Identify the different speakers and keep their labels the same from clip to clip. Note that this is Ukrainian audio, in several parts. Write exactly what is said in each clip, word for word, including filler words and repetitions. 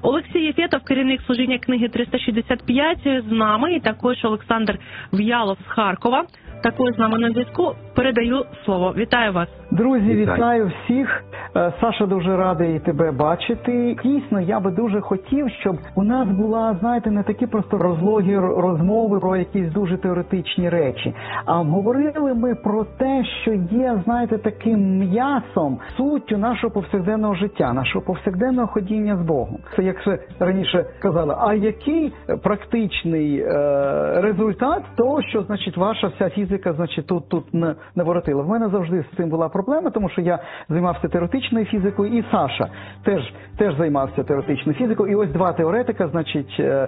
Speaker 1: Олексій Єфєтов, керівник служіння книги триста шістдесят п'ять, з нами, і також Олександр В'ялов з Харкова. Також з нами на зв'язку. Передаю слово. Вітаю вас.
Speaker 2: Друзі, вітаю, вітаю всіх. Саша, дуже радий тебе бачити. Дійсно, я би дуже хотів, щоб у нас була, знаєте, не такі просто розлогі розмови про якісь дуже теоретичні речі, а говорили ми про те, що є, знаєте, таким м'ясом, суттю нашого повсякденного життя, нашого повсякденного ходіння з Богом. Це, як ще раніше казали, а який практичний е, результат того, що, значить, ваша вся фізика, значить, тут, тут не, не воротила. В мене завжди з цим була проблема, тому що я займався теоретичною фізикою, і Саша теж, теж займався теоретичною фізикою. І ось два теоретика, значить, е,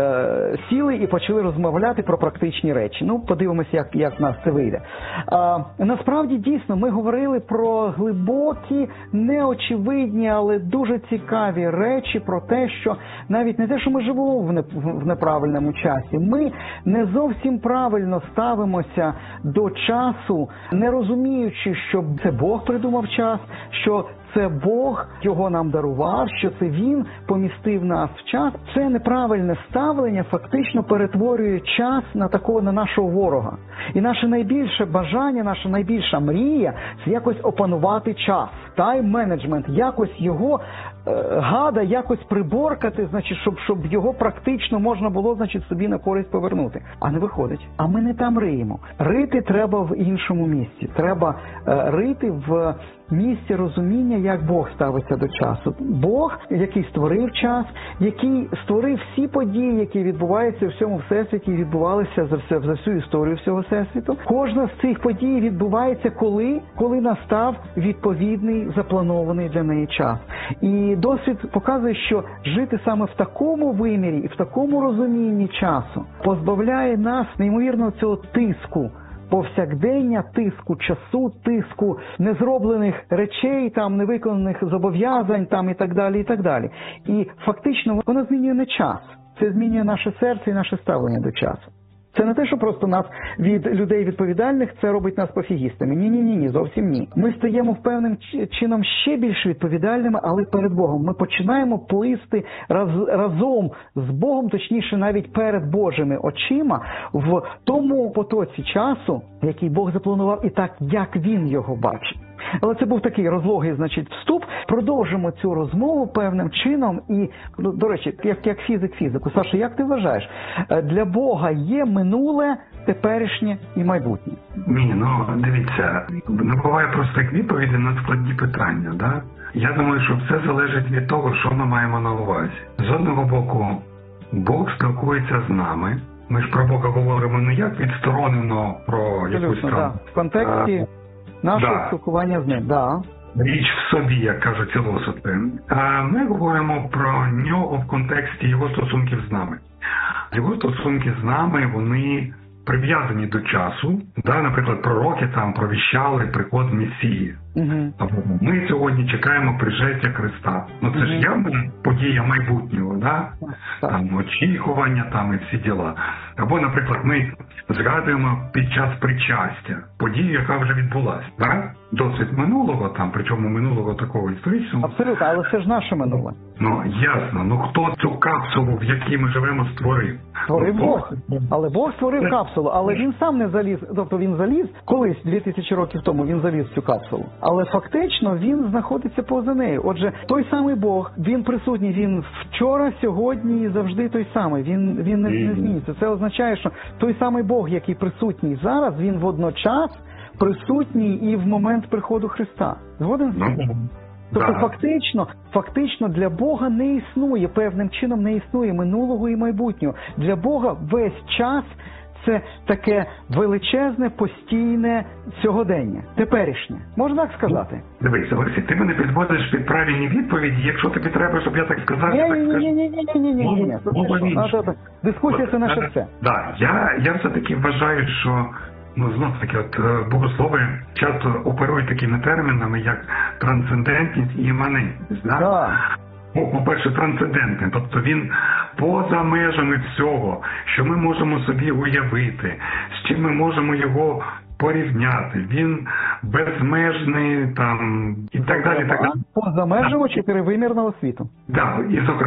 Speaker 2: е, сіли і почали розмовляти про практичні речі. Ну, подивимося, як, як в нас це вийде. А, насправді, дійсно, ми говорили про глибокі, неочевидні, але дуже цікаві речі, про те, що навіть не те, що ми живемо в, не, в неправильному часі, ми не зовсім правильно ставимося до часу, не розуміючи, що це Бог придумав час, що це Бог його нам дарував, що це Він помістив нас в час. Це неправильне ставлення фактично перетворює час на такого, на нашого ворога. І наше найбільше бажання, наша найбільша мрія – це якось опанувати час. Тайм-менеджмент, якось його е, гада, якось приборкати, значить, щоб, щоб його практично можна було, значить, собі на користь повернути. А не виходить. А ми не там риємо. Рити треба в іншому місці. Треба е, рити в місці розуміння, як Бог ставиться до часу. Бог, який створив час, який створив всі події, які відбуваються в всьому всесвіті, відбувалися за, все, за всю історію всього всесвіту. Кожна з цих подій відбувається коли? Коли настав відповідний, запланований для неї час. І досвід показує, що жити саме в такому вимірі і в такому розумінні часу позбавляє нас неймовірно цього тиску, повсякдення, тиску часу, тиску незроблених речей, там невиконаних зобов'язань, там і так далі, і так далі. І фактично воно змінює не час, це змінює наше серце і наше ставлення до часу. Це не те, що просто нас від людей відповідальних, це робить нас пофігістами. Ні-ні-ні, ні, зовсім ні. Ми стаємо певним чином ще більш відповідальними, але перед Богом. Ми починаємо плисти раз, разом з Богом, точніше навіть перед Божими очима, в тому потоці часу, який Бог запланував, і так, як Він його бачить. Але це був такий розлогий, значить, вступ. Продовжимо цю розмову певним чином. І, ну, до речі, як, як фізик фізику. Саша, як ти вважаєш, для Бога є минуле, теперішнє і майбутнє?
Speaker 3: Ні, ну, дивіться, не буває простих відповідей на складні питання, да? Я думаю, що все залежить від того, що ми маємо на увазі. З одного боку, Бог спілкується з нами. Ми ж про Бога говоримо не як відсторонено про якусь там...
Speaker 2: Да. В контексті нашого да. спілкування з ним, да.
Speaker 3: Річ в собі, як кажуть філософи. А ми говоримо про нього в контексті його стосунків з нами. Його стосунки з нами, вони прив'язані до часу. Да, наприклад, пророки там провіщали приход Месії. Угу. Ми сьогодні чекаємо пришестя Христа. Ну це угу. ж явна подія майбутнього, да? Там очікування там і всі діла. Або, наприклад, ми згадуємо під час причастя подію, яка вже відбулася. Да? Досвід минулого, там, причому минулого такого історичного.
Speaker 2: Абсолютно, але це ж наше минуле.
Speaker 3: Ну, ясно. Ну, хто цю капсулу, в якій ми живемо, створив?
Speaker 2: Створив ну, Бог. Бог. Але Бог створив це... капсулу, але він сам не заліз. Тобто він заліз, колись, дві тисячі років тому, він заліз в цю капсулу. Але фактично він знаходиться поза нею. Отже, той самий Бог, він присутній, він вчора, сьогодні і завжди той самий. Він, він не, не зміниться. Це означає, що той самий Бог, який присутній зараз, він водночас присутній і в момент приходу Христа. Згоден з цим? Тобто да. фактично, фактично для Бога не існує, певним чином не існує минулого і майбутнього. Для Бога весь час це таке величезне, постійне сьогодення, теперішнє. Можна так сказати?
Speaker 3: Дивись, Олексій, ти мене підводиш під правильні відповіді, якщо тобі треба, щоб я так сказав, я так скажу.
Speaker 2: Ні-ні-ні-ні-ні-ні-ні. Дискусія – це наше все.
Speaker 3: Так, я, я все-таки вважаю, що ну, знов таки, от богослови часто оперують такими термінами, як трансцендентність і іманентність. Да?
Speaker 2: Да.
Speaker 3: По-перше, трансцендентний, тобто він поза межами всього, що ми можемо собі уявити, з чим ми можемо його порівняти. Він безмежний там і так далі. Так далі.
Speaker 2: Поза межами чотиривимірного світу.
Speaker 3: Так, да, і зокрема.